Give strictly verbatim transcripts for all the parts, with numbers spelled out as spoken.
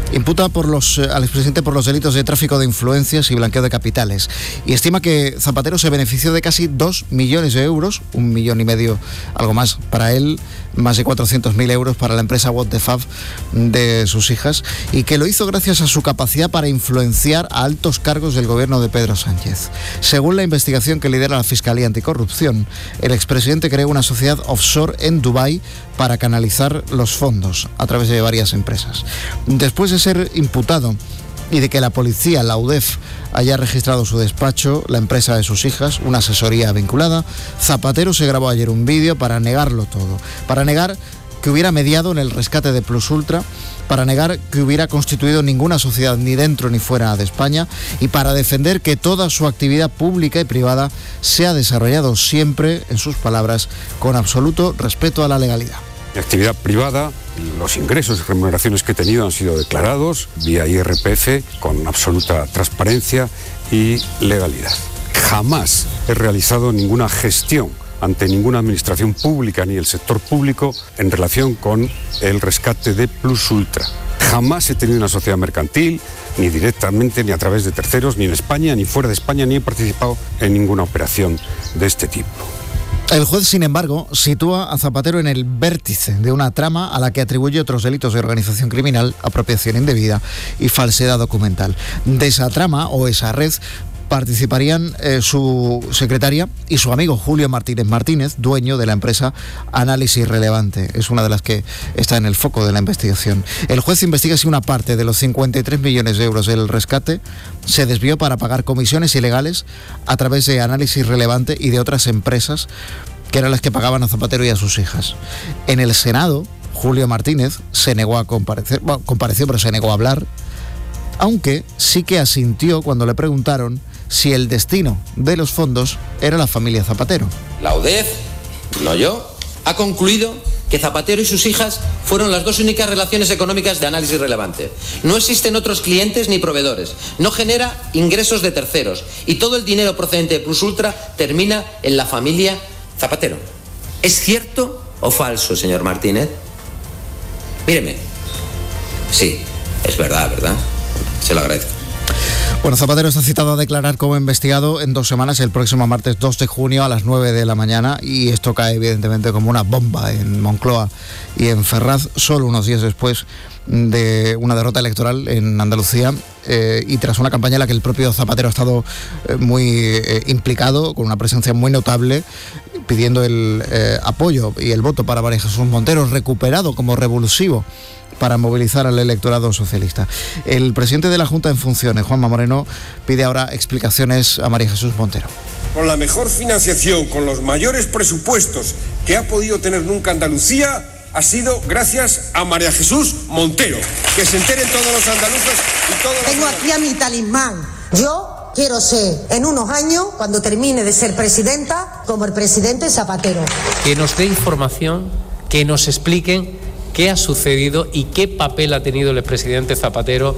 Imputa por los, al expresidente por los delitos de tráfico de influencias y blanqueo de capitales y estima que Zapatero se benefició de casi dos millones de euros, un millón y medio, algo más para él, más de cuatrocientos mil euros para la empresa What the Fab de sus hijas, y que lo hizo gracias a su capacidad para influenciar a altos cargos del gobierno de Pedro Sánchez. Según la investigación que lidera la Fiscalía Anticorrupción, el expresidente creó una sociedad offshore en Dubái para canalizar los fondos a través de varias empresas. Después de ser imputado y de que la policía, la U D E F, haya registrado su despacho, la empresa de sus hijas, una asesoría vinculada, Zapatero se grabó ayer un vídeo para negarlo todo, para negar que hubiera mediado en el rescate de Plus Ultra, para negar que hubiera constituido ninguna sociedad ni dentro ni fuera de España y para defender que toda su actividad pública y privada se ha desarrollado siempre, en sus palabras, con absoluto respeto a la legalidad. Mi actividad privada, los ingresos y remuneraciones que he tenido han sido declarados vía I R P F con absoluta transparencia y legalidad. Jamás he realizado ninguna gestión ante ninguna administración pública ni el sector público en relación con el rescate de Plus Ultra. Jamás he tenido una sociedad mercantil, ni directamente, ni a través de terceros, ni en España, ni fuera de España, ni he participado en ninguna operación de este tipo. El juez, sin embargo, sitúa a Zapatero en el vértice de una trama a la que atribuye otros delitos de organización criminal, apropiación indebida y falsedad documental. De esa trama o esa red participarían eh, su secretaria y su amigo Julio Martínez Martínez, dueño de la empresa Análisis Relevante. Es una de las que está en el foco de la investigación. El juez investiga si una parte de los cincuenta y tres millones de euros del rescate se desvió para pagar comisiones ilegales a través de Análisis Relevante y de otras empresas que eran las que pagaban a Zapatero y a sus hijas. En el Senado, Julio Martínez se negó a comparecer, bueno, compareció pero se negó a hablar, aunque sí que asintió cuando le preguntaron si el destino de los fondos era la familia Zapatero. La U D E F, no yo, ha concluido que Zapatero y sus hijas fueron las dos únicas relaciones económicas de Análisis Relevante. No existen otros clientes ni proveedores, no genera ingresos de terceros y todo el dinero procedente de Plus Ultra termina en la familia Zapatero. ¿Es cierto o falso, señor Martínez? Míreme. Sí, es verdad, ¿verdad? Se lo agradezco. Bueno, Zapatero está citado a declarar como investigado en dos semanas, el próximo martes dos de junio a las nueve de la mañana, y esto cae evidentemente como una bomba en Moncloa y en Ferraz, solo unos días después de una derrota electoral en Andalucía eh, y tras una campaña en la que el propio Zapatero ha estado eh, muy eh, implicado, con una presencia muy notable, pidiendo el eh, apoyo y el voto para María Jesús Montero, recuperado como revulsivo para movilizar al electorado socialista. El presidente de la Junta en funciones, Juanma Moreno, pide ahora explicaciones a María Jesús Montero. Con la mejor financiación, con los mayores presupuestos que ha podido tener nunca Andalucía, ha sido gracias a María Jesús Montero. Que se enteren todos los andaluces y todos los... Tengo aquí a mi talismán. Yo quiero ser, en unos años, cuando termine de ser presidenta, como el presidente Zapatero. Que nos dé información, que nos expliquen qué ha sucedido y qué papel ha tenido el expresidente Zapatero.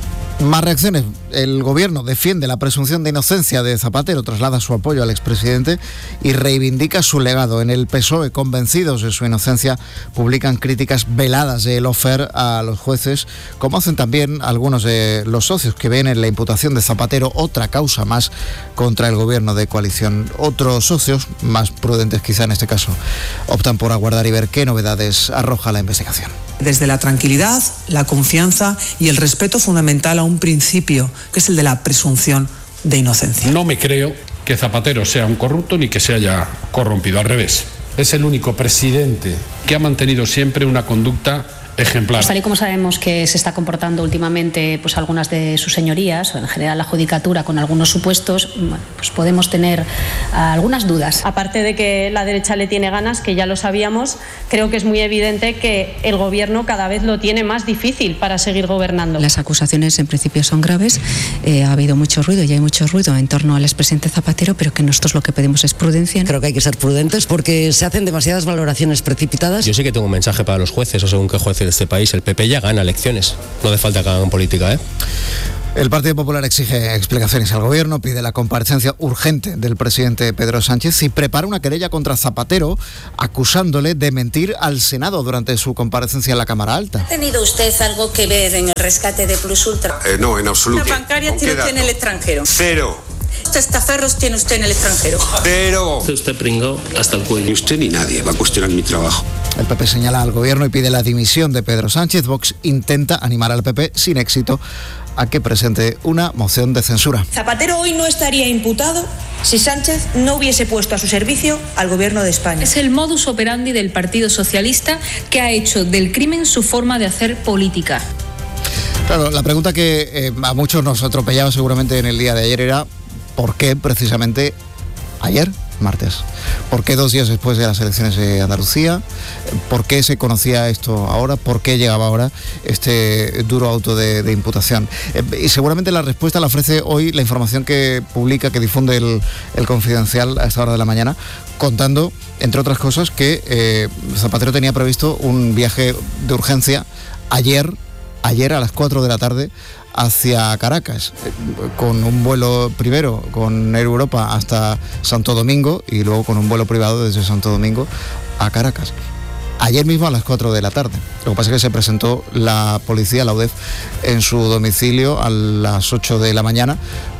Más reacciones. El gobierno defiende la presunción de inocencia de Zapatero, traslada su apoyo al expresidente y reivindica su legado. En el P S O E, convencidos de su inocencia, publican críticas veladas de lawfare a los jueces, como hacen también algunos de los socios que ven en la imputación de Zapatero otra causa más contra el gobierno de coalición. Otros socios, más prudentes quizá en este caso, optan por aguardar y ver qué novedades arroja la investigación. Desde la tranquilidad, la confianza y el respeto fundamental a un principio, que es el de la presunción de inocencia. No me creo que Zapatero sea un corrupto ni que se haya corrompido, al revés. Es el único presidente que ha mantenido siempre una conducta ejemplar. Pues tal y como sabemos que se está comportando últimamente pues algunas de sus señorías, o en general la judicatura, con algunos supuestos, pues podemos tener uh, algunas dudas. Aparte de que la derecha le tiene ganas, que ya lo sabíamos, creo que es muy evidente que el gobierno cada vez lo tiene más difícil para seguir gobernando. Las acusaciones en principio son graves, eh, ha habido mucho ruido y hay mucho ruido en torno al expresidente Zapatero, pero que nosotros lo que pedimos es prudencia. Creo que hay que ser prudentes porque se hacen demasiadas valoraciones precipitadas. Yo sí que tengo un mensaje para los jueces, o según qué jueces de este país, el P P ya gana elecciones, no hace falta que hagan política, ¿eh? El Partido Popular exige explicaciones al Gobierno, pide la comparecencia urgente del presidente Pedro Sánchez y prepara una querella contra Zapatero acusándole de mentir al Senado durante su comparecencia en la Cámara Alta. ¿Ha tenido usted algo que ver en el rescate de Plus Ultra? Eh, no, en absoluto. ¿Una bancaria tiene usted en el extranjero? Cero. ¿Estos testaferros tiene usted en el extranjero? Cero. Usted pringó hasta el cuello. Ni usted ni nadie va a cuestionar mi trabajo. El P P señala al Gobierno y pide la dimisión de Pedro Sánchez. Vox intenta animar al P P sin éxito a que presente una moción de censura. Zapatero hoy no estaría imputado si Sánchez no hubiese puesto a su servicio al Gobierno de España. Es el modus operandi del Partido Socialista que ha hecho del crimen su forma de hacer política. Claro, la pregunta que eh, a muchos nos atropellaba seguramente en el día de ayer era ¿por qué precisamente ayer, martes? ¿Por qué dos días después de las elecciones de Andalucía? ¿Por qué se conocía esto ahora? ¿Por qué llegaba ahora este duro auto de, de imputación? Eh, y seguramente la respuesta la ofrece hoy la información que publica, que difunde el, el Confidencial a esta hora de la mañana, contando, entre otras cosas, que eh, Zapatero tenía previsto un viaje de urgencia ayer, ayer a las cuatro de la tarde, hacia Caracas, con un vuelo primero con Air Europa hasta Santo Domingo y luego con un vuelo privado desde Santo Domingo a Caracas. Ayer mismo a las cuatro de la tarde. Lo que pasa es que se presentó la policía, la U D E F, en su domicilio a las ocho de la mañana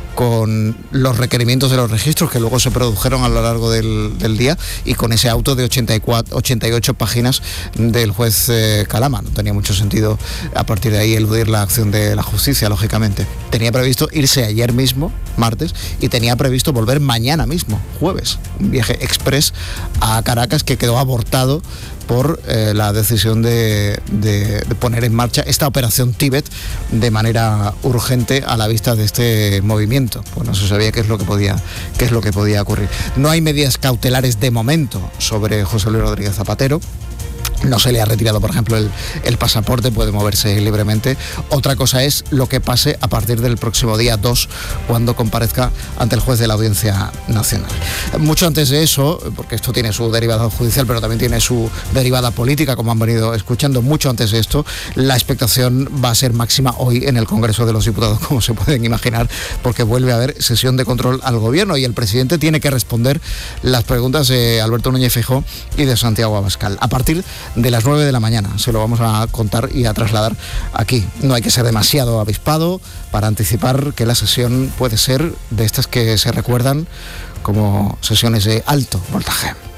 con los requerimientos de los registros que luego se produjeron a lo largo del, del día y con ese auto de ochenta y cuatro, ochenta y ocho páginas del juez eh, Calama. No tenía mucho sentido a partir de ahí eludir la acción de la justicia, lógicamente. Tenía previsto irse ayer mismo, martes, y tenía previsto volver mañana mismo, jueves. Un viaje express a Caracas que quedó abortado por eh, la decisión de, de, de poner en marcha esta operación Tíbet de manera urgente a la vista de este movimiento. Pues no se sabía qué es lo que podía, qué es lo que podía ocurrir. No hay medidas cautelares de momento sobre José Luis Rodríguez Zapatero. No se le ha retirado, por ejemplo, el, el pasaporte, puede moverse libremente. Otra cosa es lo que pase a partir del próximo día dos, cuando comparezca ante el juez de la Audiencia Nacional. Mucho antes de eso, porque esto tiene su derivada judicial, pero también tiene su derivada política, como han venido escuchando, mucho antes de esto, la expectación va a ser máxima hoy en el Congreso de los Diputados, como se pueden imaginar, porque vuelve a haber sesión de control al Gobierno y el presidente tiene que responder las preguntas de Alberto Núñez Feijóo y de Santiago Abascal. A partir de las nueve de la mañana se lo vamos a contar y a trasladar aquí. No hay que ser demasiado avispado para anticipar que la sesión puede ser de estas que se recuerdan como sesiones de alto voltaje.